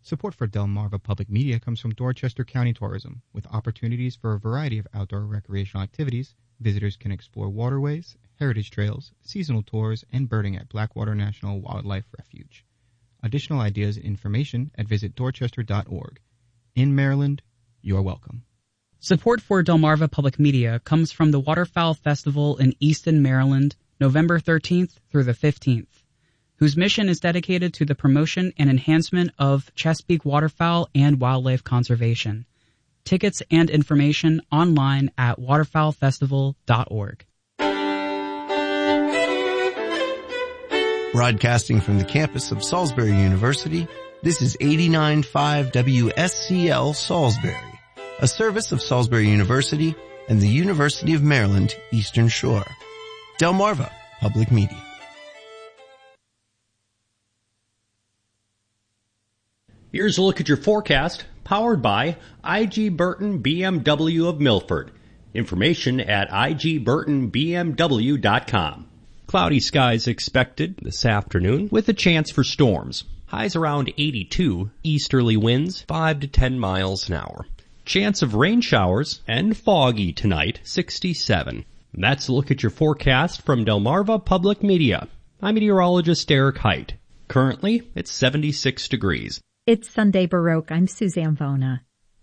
Support for Delmarva Public Media comes from Dorchester County Tourism. With opportunities for a variety of outdoor recreational activities, visitors can explore waterways, heritage trails, seasonal tours, and birding at Blackwater National Wildlife Refuge. Additional ideas and information at visitdorchester.org. In Maryland, you are welcome. Support for Delmarva Public Media comes from the Waterfowl Festival in Easton, Maryland, November 13th through the 15th, whose mission is dedicated to the promotion and enhancement of Chesapeake waterfowl and wildlife conservation. Tickets and information online at waterfowlfestival.org. Broadcasting from the campus of Salisbury University, this is 89.5 WSCL Salisbury, a service of Salisbury University and the University of Maryland, Eastern Shore. Delmarva Public Media. Here's a look at your forecast, powered by I.G. Burton BMW of Milford. Information at igburtonbmw.com. Cloudy skies expected this afternoon with a chance for storms. Highs around 82, easterly winds 5 to 10 miles an hour. Chance of rain showers and foggy tonight, 67. That's a look at your forecast from Delmarva Public Media. I'm meteorologist Eric Height. Currently, it's 76 degrees. It's Sunday Baroque. I'm Suzanne Vona.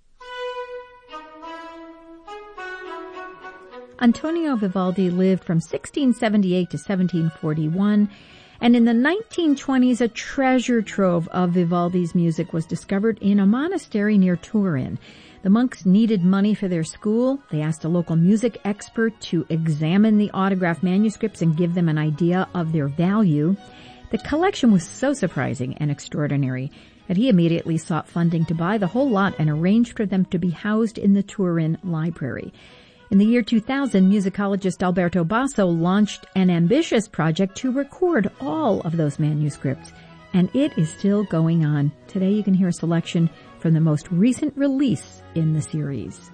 Antonio Vivaldi lived from 1678 to 1741, and in the 1920s a treasure trove of Vivaldi's music was discovered in a monastery near Turin. The monks needed money for their school. They asked a local music expert to examine the autograph manuscripts and give them an idea of their value. The collection was so surprising and extraordinary that he immediately sought funding to buy the whole lot and arranged for them to be housed in the Turin Library. In the year 2000, musicologist Alberto Basso launched an ambitious project to record all of those manuscripts, and it is still going on. Today you can hear a selection from the most recent release in the series.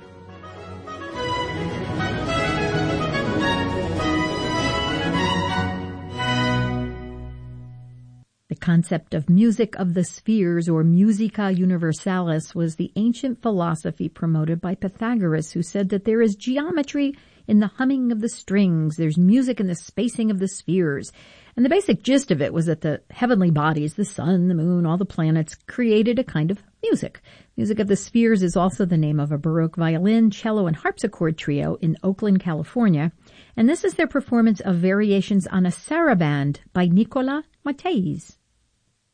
The concept of music of the spheres, or musica universalis, was the ancient philosophy promoted by Pythagoras, who said that there is geometry in the humming of the strings, there's music in the spacing of the spheres. And the basic gist of it was that the heavenly bodies, the sun, the moon, all the planets, created a kind of music. Music of the Spheres is also the name of a Baroque violin, cello, and harpsichord trio in Oakland, California. And this is their performance of variations on a saraband by Nicola Mattei.